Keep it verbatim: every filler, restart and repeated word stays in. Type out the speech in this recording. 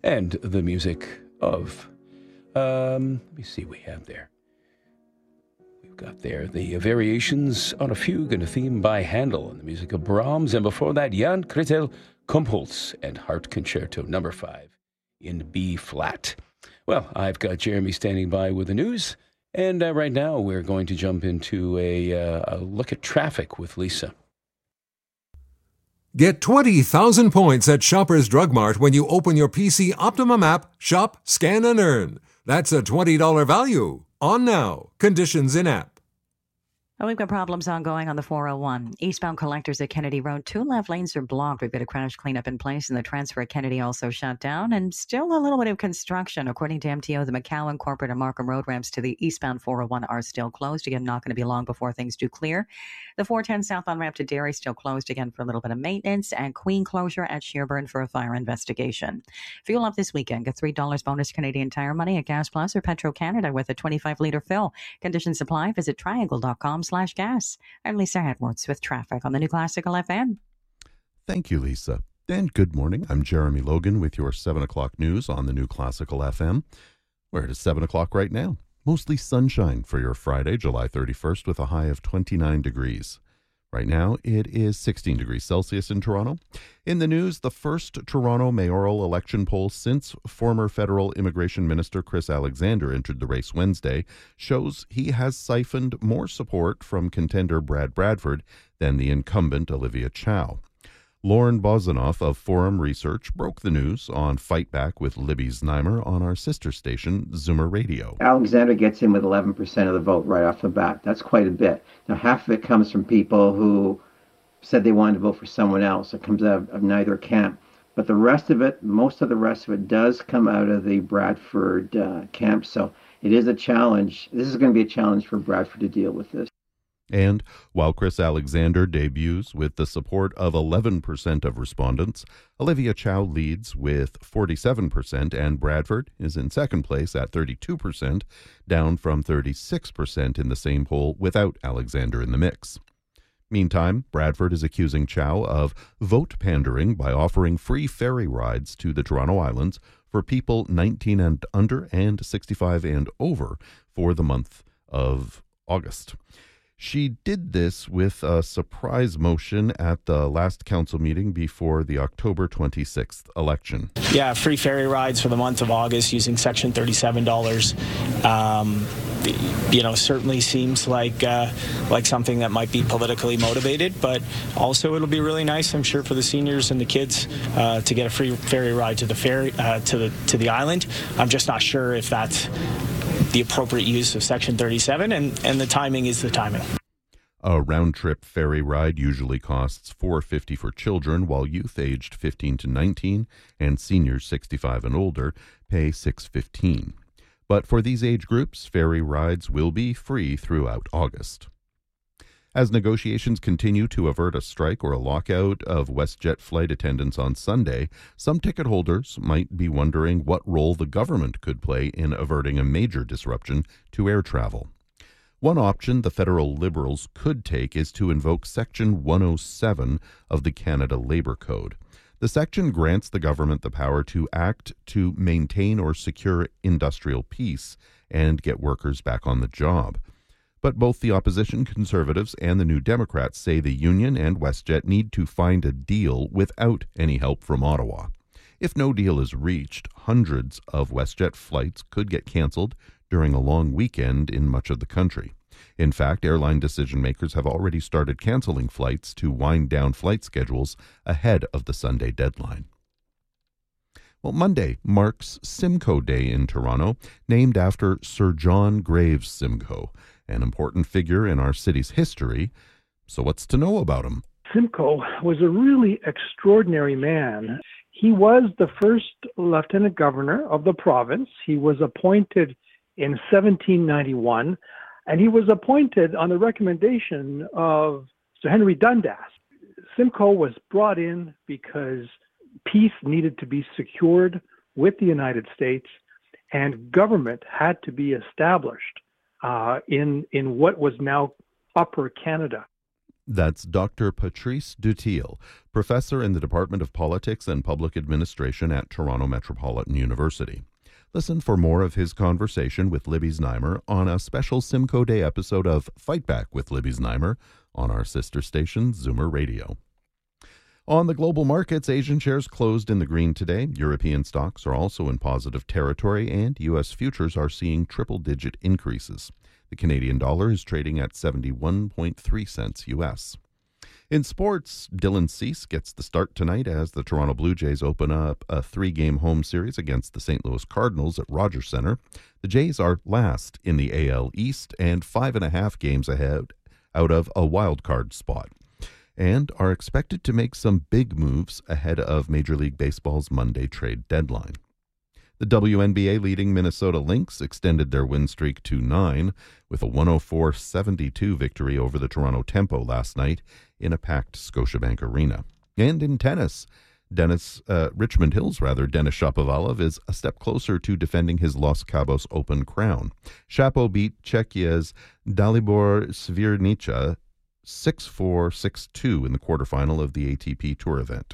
and the music of, um, let me see what we have there. We've got there the variations on a fugue and a theme by Handel and the music of Brahms, and before that, Jan Krettel Kumpholz and Harp Concerto number five in B flat. Well, I've got Jeremy standing by with the news, and uh, right now we're going to jump into a, uh, a look at traffic with Lisa. Get twenty thousand points at Shoppers Drug Mart when you open your P C Optimum app, shop, scan, and earn. That's a twenty dollars value. On now. Conditions in app. Oh, we've got problems ongoing on the four oh one. Eastbound collectors at Kennedy Road. Two left lanes are blocked. We've got a crash cleanup in place, and the transfer at Kennedy also shut down. And still a little bit of construction. According to M T O, the McCowan, Corporate, and Markham Road ramps to the eastbound four oh one are still closed. Again, not going to be long before things do clear. The four ten southbound ramp to Derry still closed again for a little bit of maintenance. And Queen closure at Shearburn for a fire investigation. Fuel up this weekend. Get three dollars bonus Canadian Tire money at Gas Plus or Petro Canada with a twenty-five litre fill. Conditions apply. Visit triangle dot com slash gas. I'm Lisa Edwards with traffic on the New Classical F M. Thank you, Lisa. And good morning. I'm Jeremy Logan with your seven o'clock news on the New Classical F M. We're at seven o'clock right now. Mostly sunshine for your Friday, July thirty-first, with a high of twenty-nine degrees. Right now, it is sixteen degrees Celsius in Toronto. In the news, the first Toronto mayoral election poll since former federal immigration minister Chris Alexander entered the race Wednesday shows he has siphoned more support from contender Brad Bradford than the incumbent Olivia Chow. Lauren Bozinoff of Forum Research broke the news on Fight Back with Libby Znaimer on our sister station, Zoomer Radio. Alexander gets in with eleven percent of the vote right off the bat. That's quite a bit. Now, half of it comes from people who said they wanted to vote for someone else. It comes out of, of neither camp. But the rest of it, most of the rest of it does come out of the Bradford uh, camp. So it is a challenge. This is going to be a challenge for Bradford to deal with this. And while Chris Alexander debuts with the support of eleven percent of respondents, Olivia Chow leads with forty-seven percent, and Bradford is in second place at thirty-two percent, down from thirty-six percent in the same poll without Alexander in the mix. Meantime, Bradford is accusing Chow of vote pandering by offering free ferry rides to the Toronto Islands for people nineteen and under and sixty-five and over for the month of August. She did this with a surprise motion at the last council meeting before the October twenty-sixth election. Yeah, free ferry rides for the month of August using Section thirty-seven dollars. Um, you know, certainly seems like uh, like something that might be politically motivated, but also it'll be really nice, I'm sure, for the seniors and the kids uh, to get a free ferry ride to the ferry uh, to the to the island. I'm just not sure if that's the appropriate use of Section thirty-seven, and, and the timing is the timing. A round-trip ferry ride usually costs four dollars and fifty cents for children, while youth aged fifteen to nineteen and seniors sixty-five and older pay six dollars and fifteen cents. But for these age groups, ferry rides will be free throughout August. As negotiations continue to avert a strike or a lockout of WestJet flight attendants on Sunday, some ticket holders might be wondering what role the government could play in averting a major disruption to air travel. One option the federal Liberals could take is to invoke Section one oh seven of the Canada Labour Code. The section grants the government the power to act to maintain or secure industrial peace and get workers back on the job. But both the opposition Conservatives and the New Democrats say the union and WestJet need to find a deal without any help from Ottawa. If no deal is reached, hundreds of WestJet flights could get cancelled during a long weekend in much of the country. In fact, airline decision makers have already started cancelling flights to wind down flight schedules ahead of the Sunday deadline. Well, Monday marks Simcoe Day in Toronto, named after Sir John Graves Simcoe, an important figure in our city's history. So what's to know about him? Simcoe was a really extraordinary man. He was the first lieutenant governor of the province. He was appointed in seventeen ninety-one, and he was appointed on the recommendation of Sir Henry Dundas. Simcoe was brought in because peace needed to be secured with the United States, and government had to be established uh, in in what was now Upper Canada. That's Doctor Patrice Dutil, professor in the Department of Politics and Public Administration at Toronto Metropolitan University. Listen for more of his conversation with Libby Znaimer on a special Simcoe Day episode of Fight Back with Libby Znaimer on our sister station, Zoomer Radio. On the global markets, Asian shares closed in the green today. European stocks are also in positive territory, and U S futures are seeing triple-digit increases. The Canadian dollar is trading at seventy-one point three cents U S. In sports, Dylan Cease gets the start tonight as the Toronto Blue Jays open up a three-game home series against the Saint Louis Cardinals at Rogers Centre. The Jays are last in the A L East and five and a half games ahead out of a wild card spot, and are expected to make some big moves ahead of Major League Baseball's Monday trade deadline. The W N B A leading Minnesota Lynx extended their win streak to nine with a one oh four seventy-two victory over the Toronto Tempo last night in a packed Scotiabank Arena. And in tennis, Dennis uh, Richmond Hills, rather, Denis Shapovalov is a step closer to defending his Los Cabos Open crown. Shapo beat Czechia's Dalibor Svirnica six four, six two in the quarterfinal of the A T P Tour event.